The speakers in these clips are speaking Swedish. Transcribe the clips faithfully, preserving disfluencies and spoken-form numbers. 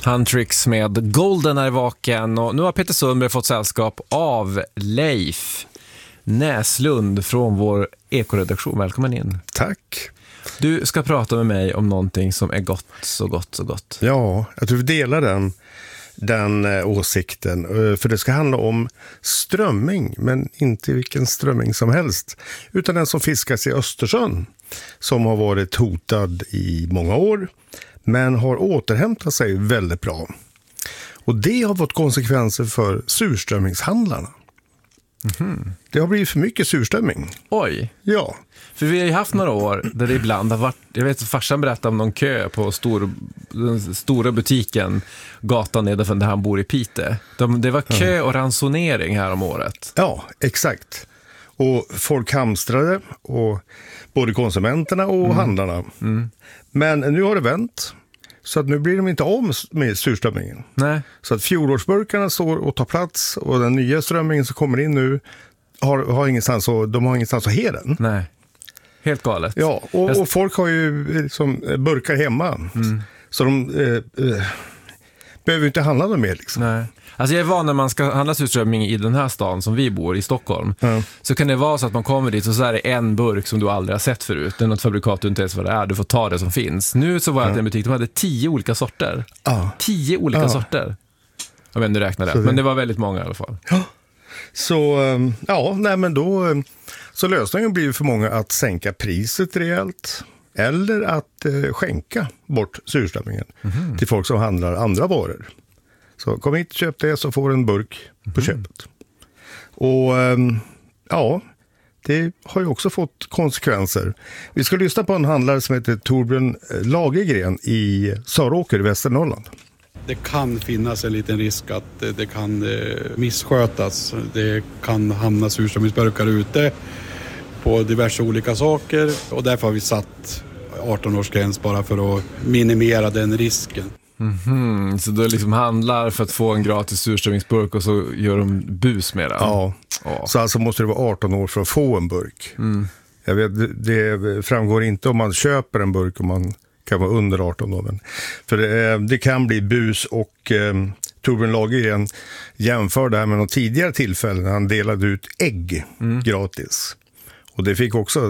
Huntrix med Golden är vaken, och nu har Peter Sundberg fått sällskap av Leif Näslund från vår ekoredaktion. Välkommen in. Tack. Du ska prata med mig om någonting som är gott, så gott, så gott. Ja, jag tror vi delar den, den eh, åsikten. För det ska handla om strömming, men inte vilken strömming som helst. Utan den som fiskas i Östersjön, som har varit hotad i många år, men har återhämtat sig väldigt bra. Och det har fått konsekvenser för surströmmingshandlarna. Mm-hmm. Det har blivit för mycket surströmming. Oj. Ja. För vi har ju haft några år där det ibland har varit, jag vet att farsan berättade om någon kö på stor, den stora butiken gatan nedanför där han bor i Piteå. De, det var kö och ransonering här om året. Ja, exakt. Och folk hamstrade, och både konsumenterna och mm. handlarna. Mm. Men nu har det vänt. Så att nu blir de inte om med surströmmingen. Nej. Så att fjolårsburkarna står och tar plats, och den nya strömmingen som kommer in nu har, har ingenstans att, de har ingenstans att he den. Nej. Helt galet. Ja, och, och folk har ju liksom burkar hemma. Mm. Så de eh, eh, behöver inte handla dem mer liksom. Nej. Alltså jag är van när man ska handla surströmming i den här stan som vi bor i Stockholm. Mm. Så kan det vara så att man kommer dit och så är det en burk som du aldrig har sett förut. Det är något fabrikat du inte vet vad det är. Du får ta det som finns. Nu så var jag mm. i en butik, de hade tio olika sorter. Ah. Tio olika ah. sorter. Jag vet inte, du räknar det. Men det var väldigt många i alla fall. Ja. Så, ja, nej men då... Så lösningen blir för många att sänka priset rejält, eller att eh, skänka bort surströmmingen mm. till folk som handlar andra varor. Så kom hit, köp det, så får du en burk mm. på köpet. Och eh, ja, det har ju också fått konsekvenser. Vi ska lyssna på en handlare som heter Torbjörn Lagergren i Söråker i Västernorrland. Det kan finnas en liten risk att det kan misskötas. Det kan hamna surströmmingsburkar ute på diverse olika saker, och därför har vi satt arton-årsgräns bara för att minimera den risken. Mm-hmm. Så du liksom handlar för att få en gratis surströmmingsburk och så gör de bus med den? Ja, oh. Så alltså måste det vara arton år för att få en burk. Mm. Jag vet, det framgår inte om man köper en burk om man kan vara under arton år. Men för det, det kan bli bus, och eh, Torbjörn Lagergren jämför det här med någon tidigare tillfälle när han delade ut ägg mm. gratis. Och det fick också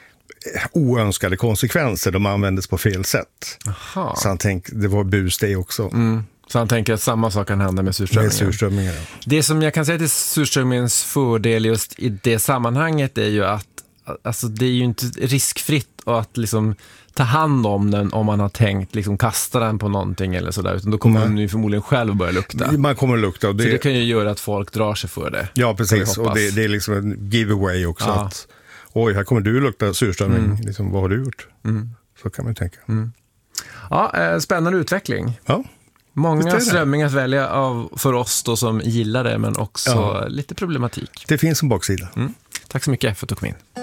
oönskade konsekvenser. De användes på fel sätt. Aha. Så han tänkte, det var bus det också. Mm. Så han tänker att samma sak kan hända med surströmmingen. Med surströmmingen, ja. Det som jag kan säga till surströmmingens fördel just i det sammanhanget är ju att alltså, det är ju inte riskfritt att liksom ta hand om den om man har tänkt liksom kasta den på någonting eller sådär, utan då kommer mm. man ju förmodligen själv börja lukta. Man kommer att lukta. Och det... Så det kan ju göra att folk drar sig för det. Ja, precis. Och det, det är liksom en giveaway också. Ja. Att, oj, här kommer du lukta surströmming. Mm. Liksom, vad har du gjort? Mm. Så kan man tänka. Mm. Ja, spännande utveckling. Ja. Många strömmingar att välja av för oss då som gillar det, men också ja. lite problematik. Det finns en baksida. Mm. Tack så mycket för att du kom in.